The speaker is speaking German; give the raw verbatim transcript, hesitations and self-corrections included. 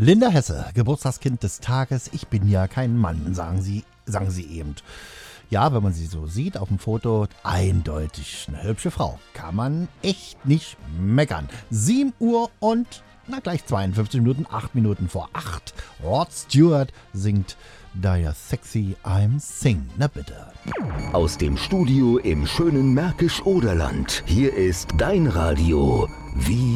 Linda Hesse, Geburtstagskind des Tages. Ich bin ja kein Mann, sagen sie, sagen sie eben. Ja, wenn man sie so sieht auf dem Foto, eindeutig eine hübsche Frau. Kann man echt nicht meckern. sieben Uhr und, na gleich zweiundfünfzig Minuten, acht Minuten vor acht. Rod Stewart singt Da ja sexy I'm Sing. Na bitte. Aus dem Studio im schönen Märkisch-Oderland. Hier ist dein Radio. Wie